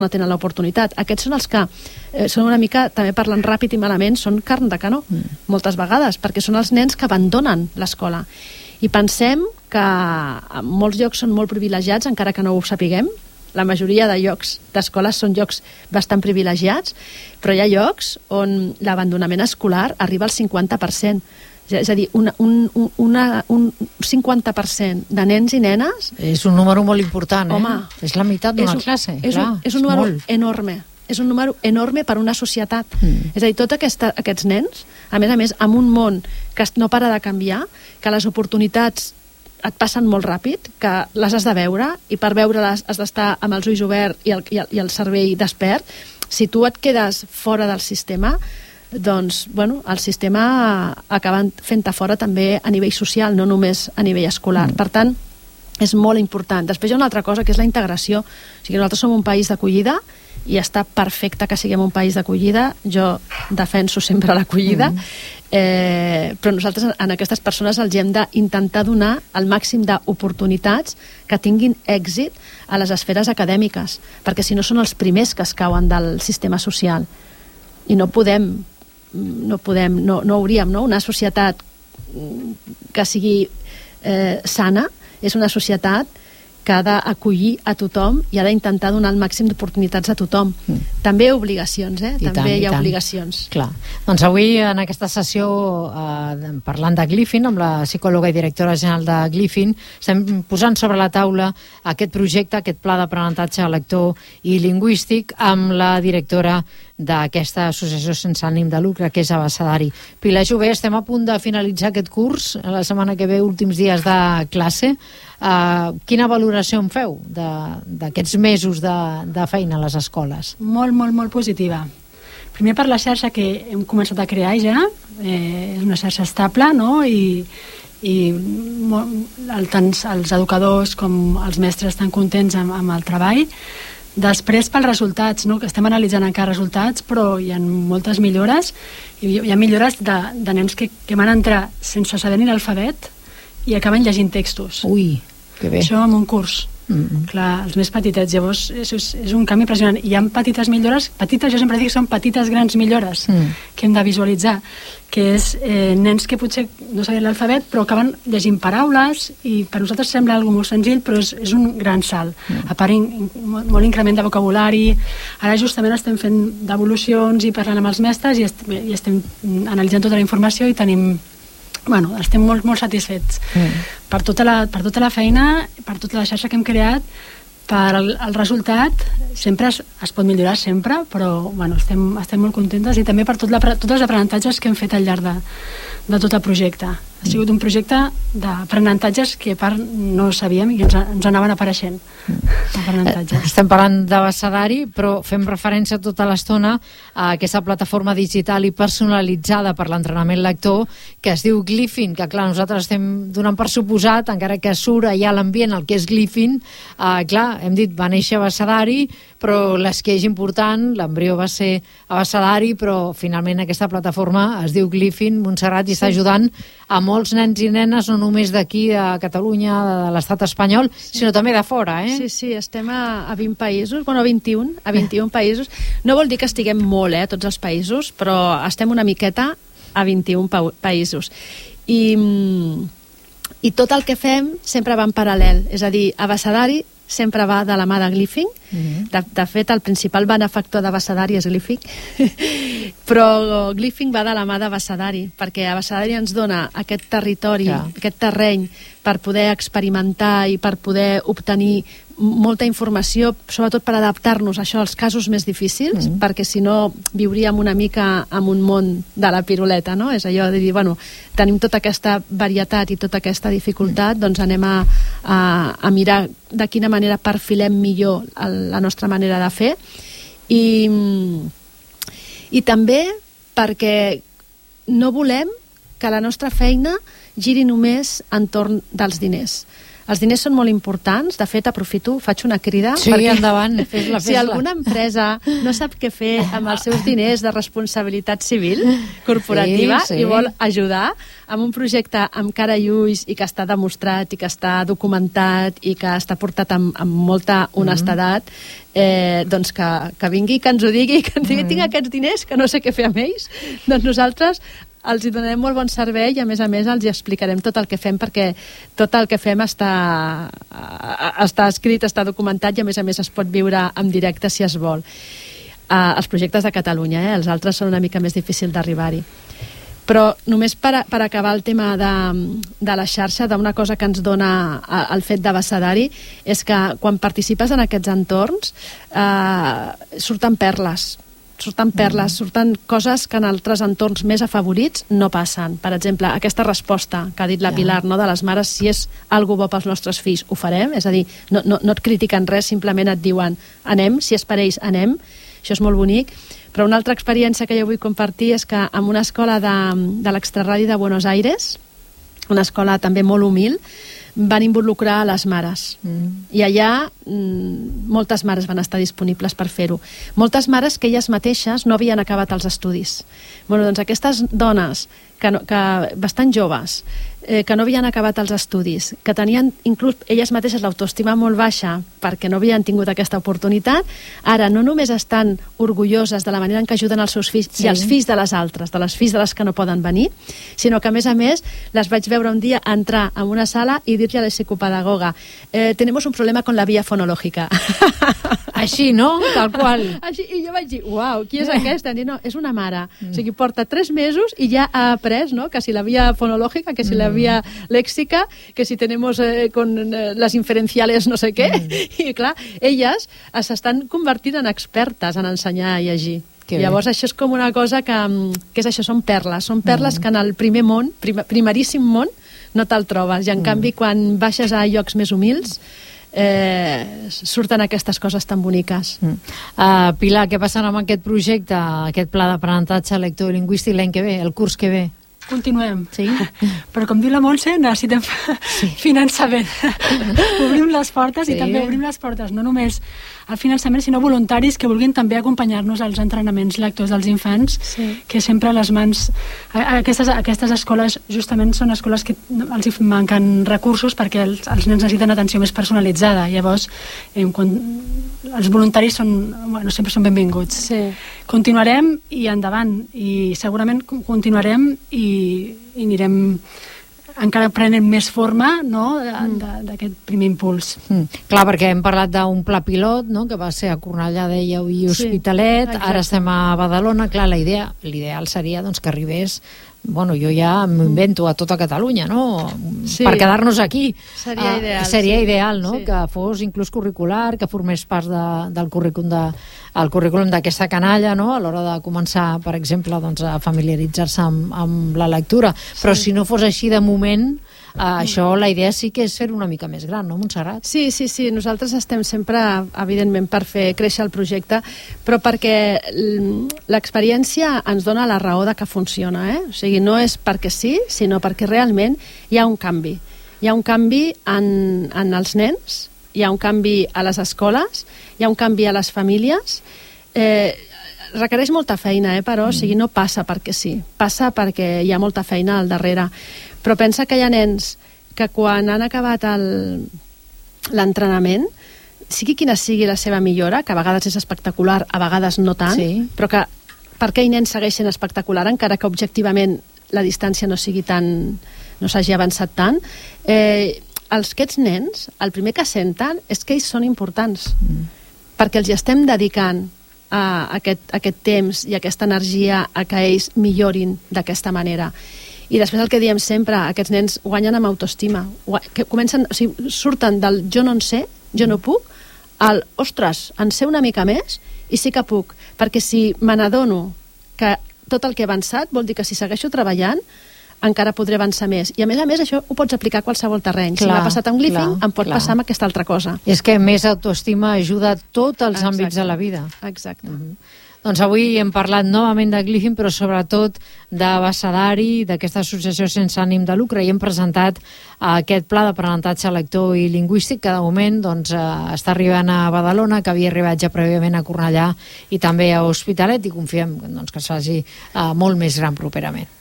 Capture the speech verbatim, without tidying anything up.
no tenen l'oportunitat. Aquests són els que eh, són una mica, també parlant ràpid i malament, són carn de canó, mm. moltes vegades, perquè són els nens que abandonen l'escola. I pensem que en molts llocs són molt privilegiats, encara que no ho sapiguem. La majoria de llocs d'escoles són llocs bastant privilegiats, però hi ha llocs on l'abandonament escolar arriba al cinquanta per cent. És a dir, una, un, una, un cinquanta per cent de nens i nenes... És un número molt important, eh? Home, és la meitat d'una un, classe. És, clar, un, és un número molt. enorme. És un número enorme per una societat. Mm. És a dir, tots aquesta, aquests nens, a més a més, amb un món que no para de canviar, que les oportunitats et passen molt ràpid, que les has de veure, i per veure-les has d'estar amb els ulls oberts i el, i el, i el cervell despert. Si tu et quedes fora del sistema, doncs, bueno, el sistema acaba fent-te fora també a nivell social, no només a nivell escolar. Mm. Per tant, és molt important. Després hi ha una altra cosa, que és la integració. O sigui, nosaltres som un país d'acollida i està perfecte que siguem un país d'acollida. Jo defenso sempre l'acollida, mm. eh, però nosaltres en aquestes persones els hem d'intentar donar el màxim d'oportunitats que tinguin èxit a les esferes acadèmiques, perquè si no són els primers que es cauen del sistema social. I no podem no podem, no, no hauríem, no? Una societat que sigui eh, sana és una societat que ha d'acollir a tothom i ha d'intentar donar el màxim d'oportunitats a tothom. Mm. També obligacions, eh? I També tant, hi ha tant. obligacions. Clar. Doncs avui en aquesta sessió eh, parlant de Glyphin, amb la psicòloga i directora general de Glyphin, estem posant sobre la taula aquest projecte, aquest pla d'aprenentatge lector i lingüístic amb la directora d'aquesta associació sense ànim de lucre, que és Abecedari. Pilar Jové, estem a punt de finalitzar aquest curs, la setmana que ve, últims dies de classe. Uh, quina valoració en feu d'aquests mesos de, de feina a les escoles? Molt, molt, molt positiva. Primer per la xarxa que hem començat a crear ja, eh, és una xarxa estable, no?, i, i molt, el, tant els educadors com els mestres estan contents amb, amb el treball. Després pels resultats, no?, que estem analitzant encara resultats, però hi ha moltes millores, i hi ha millores de, de nens que, que van entrar sense saber ni l'alfabet i acaben llegint textos. Ui, que bé. Això en un curs. Mm-hmm. Clar, els més petitets, llavors és, és, és un canvi impressionant. Hi ha petites millores, petites, jo sempre dic que són petites grans millores mm. que hem de visualitzar, que és eh, nens que potser no sabien l'alfabet però acaben llegint paraules, i per nosaltres sembla algo molt senzill, però és, és un gran salt. Mm. A part, in, in, molt increment de vocabulari. Ara justament estem fent devolucions i parlant amb els mestres i estem, i estem analitzant tota la informació i tenim... Bueno, estem molt, molt satisfets mm. per, tota la, per tota la feina, per tota la xarxa que hem creat, per el, el resultat. Sempre es, es pot millorar, sempre, però bueno, estem, estem molt contentes, i també per tot la, tots els aprenentatges que hem fet al llarg de, de tot el projecte. Ha sigut un projecte d'aprenentatges que a part no sabíem i ens, ens anaven apareixent. Aprenentatges. Estem parlant d'Abecedari, però fem referència tota l'estona a aquesta plataforma digital i personalitzada per l'entrenament lector que es diu Glyphin, que clar, nosaltres estem donant per suposat, encara que surt allà l'ambient el que és Glyphin, eh, clar, hem dit va néixer Abecedari, però l'esqueix important, l'embrió va ser Abecedari, però finalment aquesta plataforma es diu Glyphin, Montserrat, i està ajudant a molts nens i nenes, no només d'aquí, de Catalunya, de l'estat espanyol, sí. sinó també de fora, eh? Sí, sí, estem a, a vint països, bueno, a vint-i-un, a vint-i-un països. No vol dir que estiguem molt, eh, tots els països, però estem una miqueta a vint-i-un pa països. I, I tot el que fem sempre va en paral·lel, és a dir, Abecedari sempre va de la mà de Glyphin. Mm-hmm. de, de fet, el principal benefactor d'Abecedari és Glyphin, però Glyphin va de la mà d'Abecedari, perquè Abecedari ens dona aquest territori, ja. aquest terreny per poder experimentar i per poder obtenir molta informació, sobretot per adaptar-nos a això als casos més difícils, mm. perquè si no viuríem una mica en un món de la piruleta, no? És allò de dir, bueno, tenim tota aquesta varietat i tota aquesta dificultat, mm. doncs anem a, a, a mirar de quina manera perfilem millor el, la nostra manera de fer, i, i també perquè no volem que la nostra feina giri només entorn dels diners. Els diners són molt importants. De fet, aprofito, faig una crida. Sí, perquè, endavant, fes-la, fes-la. Si alguna empresa no sap què fer amb els seus diners de responsabilitat civil corporativa sí, sí. i vol ajudar amb un projecte amb cara i ulls i que està demostrat i que està documentat i que està portat amb, amb molta honestedat, eh, doncs que, que vingui, que ens ho digui, que ens digui, tinc aquests diners que no sé què fer amb ells, doncs nosaltres els hi donarem molt bon servei i a més a més els hi explicarem tot el que fem, perquè tot el que fem està, està escrit, està documentat i a més a més es pot viure en directe si es vol. Uh, els projectes de Catalunya, eh? Els altres són una mica més difícil d'arribar-hi. Però només per, a, per acabar el tema de, de la xarxa, d'una cosa que ens dona el fet d'abecedari, és que quan participes en aquests entorns eh, surten perles, surten perles, surten coses que en altres entorns més afavorits no passen. Per exemple, aquesta resposta que ha dit la Pilar, no, de les mares, si és algo bo pels nostres fills, ho farem, és a dir, no, no, no et critiquen res, simplement et diuen anem, si és per ells, anem. Això és molt bonic. Però una altra experiència que jo vull compartir és que en una escola de, de l'Extraradi de Buenos Aires, una escola també molt humil, van involucrar a les mares. Mm. I allà mm, moltes mares van estar disponibles per fer-ho. Moltes mares que elles mateixes no havien acabat els estudis. Bueno, doncs aquestes dones que, no, que bastant joves, eh, que no havien acabat els estudis, que tenien inclús elles mateixes l'autoestima molt baixa perquè no havien tingut aquesta oportunitat, ara no només estan orgulloses de la manera en què ajuden els seus fills sí. i els fills de les altres, de les fills de les que no poden venir, sinó que a més a més les vaig veure un dia entrar en una sala i dir-li a la psicopedagoga eh, tenemos un problema con la vía fonológica. Així, no? Tal qual. Així, i jo vaig dir, uau, qui és aquesta? I no, és una mare. Mm. O sigui, porta tres mesos i ja ha après, no?, que si la vía fonológica, que si mm. la vía lèxica, que si tenemos eh, con eh, les inferenciales no sé què. Mm. I clar, elles s'estan convertint en expertes en ensenyar a llegir. Que llavors bé. Això és com una cosa que, que és això, són perles. Són perles mm. que en el primer món, prim, primeríssim món, no te'l trobes. I en mm. canvi, quan baixes a llocs més humils, Eh, surten aquestes coses tan boniques. Mm. Uh, Pilar, què passarà amb aquest projecte, aquest pla d'aprenentatge lectolingüístic l'any que ve, el curs que ve? Continuem. Sí? Però com diu la Montse, necessitem sí. finançament. Obrim les portes sí. i també obrim les portes, no només al finançament, sinó voluntaris que vulguin també acompanyar-nos als entrenaments lectors dels infants, sí. que sempre a les mans... Aquestes, aquestes escoles justament són escoles que els manquen recursos perquè els, els nens necessiten atenció més personalitzada. Llavors, eh, quan, els voluntaris són, bueno, sempre són benvinguts. Sí. Continuarem i endavant, i segurament continuarem i, i anirem encara prenent més forma, no?, d'aquest primer impuls. Mm. Clar, perquè hem parlat d'un pla pilot, no?, que va ser a Cornellà, dèieu, i Hospitalet, sí, ara estem a Badalona. Clar, la idea, l'ideal seria doncs, que arribés, bueno, jo ja m'invento a tota Catalunya, no?, sí. per quedar-nos aquí. Seria ideal. Uh, seria sí. ideal, no?, sí. que fos inclús curricular, que formés part de, del currículum de, el currículum d'aquesta canalla, no?, a l'hora de començar, per exemple, doncs, a familiaritzar-se amb, amb la lectura. Però sí. si no fos així de moment, Uh, això, la idea sí que és fer una mica més gran, no, Montserrat? Sí, sí, sí, nosaltres estem sempre, evidentment, per fer créixer el projecte, però perquè l'experiència ens dona la raó de que funciona, eh? O sigui, no és perquè sí, sinó perquè realment hi ha un canvi. Hi ha un canvi en, en els nens, hi ha un canvi a les escoles, hi ha un canvi a les famílies, eh, requereix molta feina, eh, però, mm. o sigui, no passa perquè sí, passa perquè hi ha molta feina al darrere. Però pensa que hi ha nens que quan han acabat l'entrenament, sigui quina sigui la seva millora, que a vegades és espectacular, a vegades no tant, sí. però que per aquell nen segueix sent espectacular, encara que objectivament la distància no sigui tan, no s'hagi avançat tant, eh, els, aquests nens, el primer que senten és que ells són importants, mm. perquè els hi estem dedicant a aquest, a aquest temps i aquesta energia a que ells millorin d'aquesta manera. I després el que diem sempre, aquests nens guanyen amb autoestima, que comencen, o sigui, surten del jo no en sé, jo no puc, al, ostres, en sé una mica més i sí que puc, perquè si me n'adono que tot el que he avançat vol dir que si segueixo treballant encara podré avançar més. I a més a més això ho pots aplicar a qualsevol terreny. Clar, si m'ha passat amb Gliffing, em pot clar. passar amb aquesta altra cosa. És que més autoestima ajuda a tots els Exacte. àmbits de la vida. Exacte. Uh-huh. Doncs avui hem parlat novament de Glyphim, però sobretot d'Abecedari, d'aquesta associació sense ànim de lucre, i hem presentat aquest pla d'aprenentatge lector i lingüístic que de moment doncs, està arribant a Badalona, que havia arribat ja prèviament a Cornellà i també a Hospitalet, i confiem doncs, que es faci molt més gran properament.